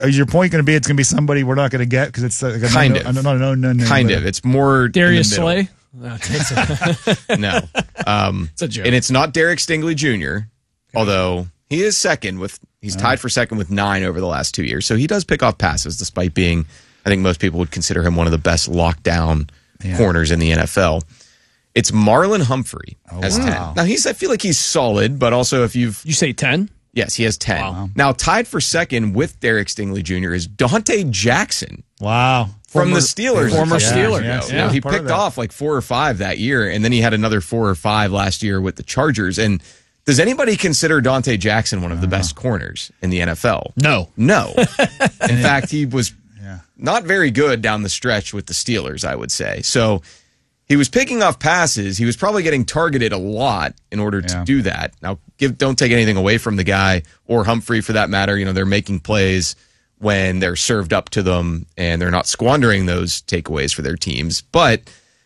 is your point going to be it's going to be somebody we're not going to get because it's like kind of. It's more Darius in the middle. Slay. No. It's a joke. And it's not Derek Stingley Jr., although he is he's tied for second with 9 over the last 2 years. So he does pick off passes despite being, I think most people would consider him one of the best lockdown corners in the NFL. It's Marlon Humphrey as 10. Now I feel like he's solid, but also if you say 10? Yes, he has 10. Wow. Now tied for second with Derek Stingley Jr. is Dante Jackson. Wow. From the Steelers. Former Steeler. Yeah. He picked off like 4 or 5 that year, and then he had another 4 or 5 last year with the Chargers. And does anybody consider Dante Jackson one of the best corners in the NFL? No. In fact, he was not very good down the stretch with the Steelers, I would say. So he was picking off passes. He was probably getting targeted a lot in order to do that. Now, don't take anything away from the guy or Humphrey for that matter. You know, they're making plays when they're served up to them and they're not squandering those takeaways for their teams. But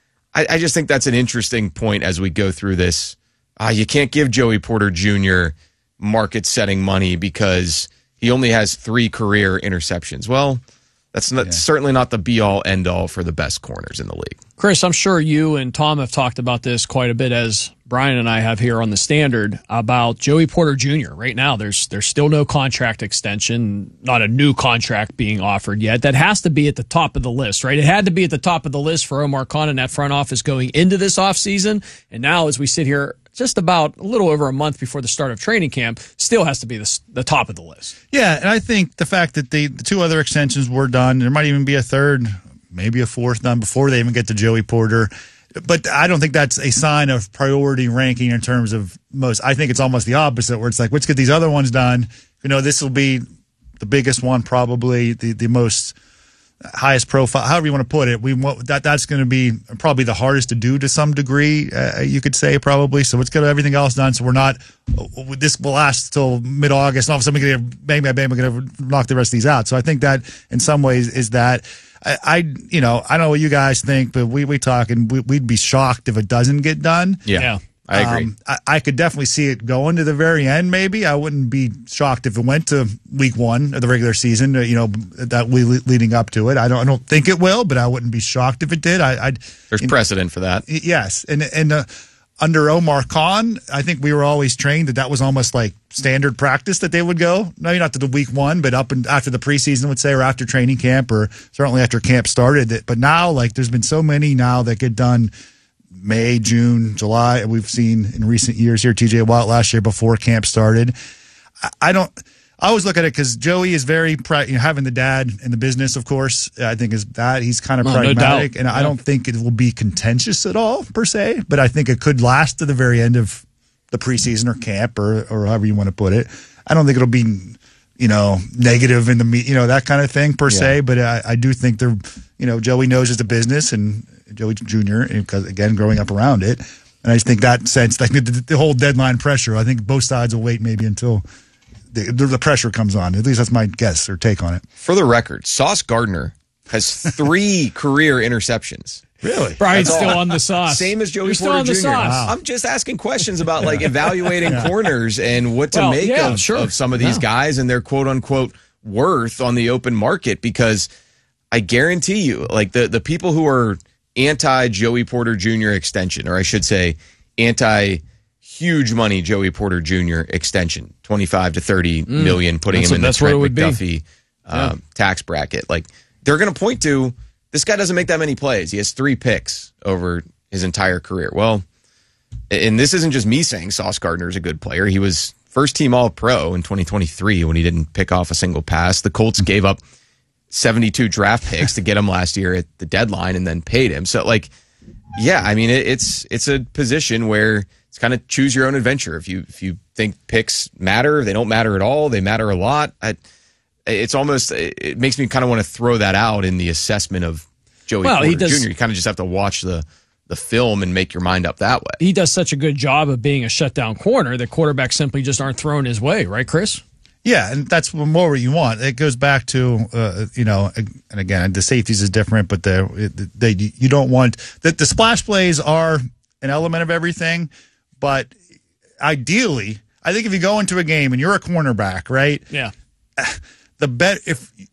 I just think that's an interesting point as we go through this. You can't give Joey Porter Jr. market-setting money because he only has 3 career interceptions. Well, that's certainly not the be-all, end-all for the best corners in the league. Chris, I'm sure you and Tom have talked about this quite a bit, as Brian and I have here on the Standard, about Joey Porter Jr. Right now, there's still no contract extension, not a new contract being offered yet. That has to be at the top of the list, right? It had to be at the top of the list for Omar Khan and that front office going into this offseason. And now, as we sit here just about a little over a month before the start of training camp, still has to be the top of the list. Yeah, and I think the fact that the 2 other extensions were done, there might even be a third, maybe a fourth done before they even get to Joey Porter. But I don't think that's a sign of priority ranking in terms of most. I think it's almost the opposite, where it's like, let's get these other ones done. You know, this will be the biggest one, probably the most highest profile, however you want to put it. That's going to be probably the hardest to do to some degree, you could say, probably. So let's get everything else done. So we're not, this will last till mid-August, and all of a sudden we're going to knock the rest of these out. So I think that in some ways is that. I don't know what you guys think, but we talk, and we'd be shocked if it doesn't get done. Yeah. I agree. I could definitely see it going to the very end, maybe. I wouldn't be shocked if it went to week 1 of the regular season, that leading up to it. I don't think it will, but I wouldn't be shocked if it did. There's precedent for that. Yes. And under Omar Khan, I think we were always trained that was almost like standard practice that they would go. Maybe not to the week 1, but up and after the preseason, would say, or after training camp, or certainly after camp started. But now, like, there's been so many now that get done May, June, July. We've seen in recent years here, TJ Watt last year before camp started. I always look at it because Joey is very, having the dad in the business, of course, I think is that he's kind of pragmatic, and I don't think it will be contentious at all per se, but I think it could last to the very end of the preseason or camp or however you want to put it. I don't think it'll be, negative in the that kind of thing per se, but I do think Joey knows it's a business, and Joey Jr., because again, growing up around it, and I just think that sense, like the whole deadline pressure, I think both sides will wait maybe until the pressure comes on. At least that's my guess or take on it. For the record, Sauce Gardner has 3 career interceptions. Really? Brian's still on the sauce. Same as Joey You're still Porter on the Jr. sauce. Wow. I'm just asking questions about evaluating corners and what to make of some of these guys and their quote-unquote worth on the open market, because I guarantee you, the people who are anti-Joey Porter Jr. extension, or I should say anti-huge money Joey Porter Jr. extension, 25 to 30 million, putting him in the Trent McDuffie tax bracket. They're going to point to, this guy doesn't make that many plays. He has 3 picks over his entire career. Well, and this isn't just me saying Sauce Gardner is a good player. He was first-team All-Pro in 2023 when he didn't pick off a single pass. The Colts gave up 72 draft picks to get him last year at the deadline and then paid him. So, it's a position where it's kind of choose your own adventure. If you think picks matter, they don't matter at all. They matter a lot. It makes me kind of want to throw that out in the assessment of Joey Porter Jr. You kind of just have to watch the film and make your mind up that way. He does such a good job of being a shutdown corner that quarterbacks simply just aren't thrown his way, right, Chris? Yeah, and that's more what you want. It goes back to, and again, the safeties is different, but you don't want the splash plays are an element of everything, but ideally, I think if you go into a game and you're a cornerback, right? Yeah. the bet if